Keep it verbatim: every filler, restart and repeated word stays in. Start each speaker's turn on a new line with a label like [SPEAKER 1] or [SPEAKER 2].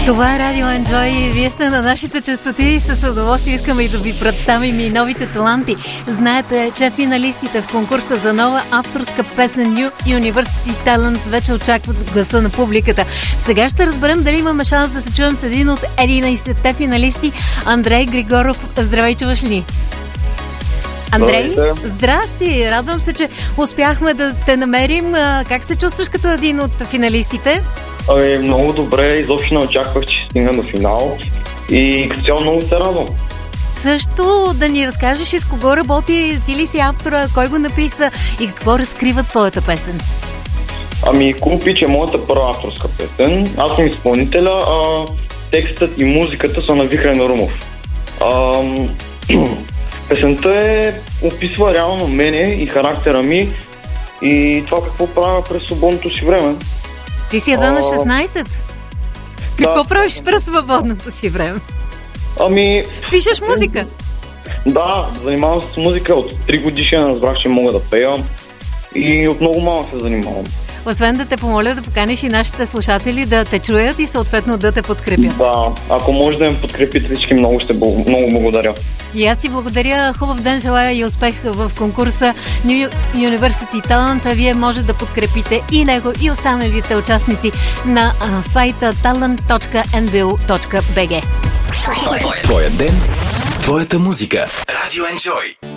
[SPEAKER 1] Това е Радио Enjoy. Вие сте на нашите честоти и с удоволствие искаме и да ви представим и новите таланти. Знаете, че финалистите в конкурса за нова авторска песен New University Talent вече очакват гласа на публиката. Сега ще разберем дали имаме шанс да се чуем с един от единайсетте финалисти. Андрей Григоров, здравей, чуваш ли? Андрей,
[SPEAKER 2] Здравейте.
[SPEAKER 1] Здрасти! Радвам се, че успяхме да те намерим. Как се чувстваш като един от финалистите?
[SPEAKER 2] Ами, много добре, изобщо не очаквах, че ще стигна до финал и като цяло много се радвам.
[SPEAKER 1] Също да ни разкажеш и с кого работи, ти ли си автора, кой го написа и какво разкрива твоята песен?
[SPEAKER 2] Ами, Кумпич е моята първа авторска песен. Аз съм изпълнителя, а текстът и музиката са на Вихрен Румов. А, песента е, описва реално мене и характера ми и това какво правя през свободното си време.
[SPEAKER 1] Ти си едва на шестнайсет. Какво
[SPEAKER 2] да.
[SPEAKER 1] правиш през свободното си време?
[SPEAKER 2] Ами...
[SPEAKER 1] Пишеш музика?
[SPEAKER 2] Да, занимавам се с музика. От три годишна разбрах, че мога да пея и от много малък се занимавам.
[SPEAKER 1] Освен да те помоля да поканиш и нашите слушатели да те чуят и съответно да те подкрепят.
[SPEAKER 2] Да, ако може да ме подкрепите всички, много ще бъл, много благодаря.
[SPEAKER 1] И аз ти благодаря. Хубав ден желая и успех в конкурса New University Talent. А вие може да подкрепите и него, и останалите участници на а, сайта talent точка ен би ю точка би джи.
[SPEAKER 3] Твоя ден, твоята музика. Радио Enjoy.